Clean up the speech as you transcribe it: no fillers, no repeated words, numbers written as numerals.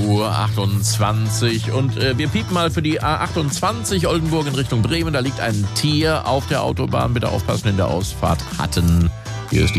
11:28 Uhr und wir piepen mal für die A28 Oldenburg in Richtung Bremen. Da liegt ein Tier auf der Autobahn. Bitte aufpassen in der Ausfahrt Hatten. Hier ist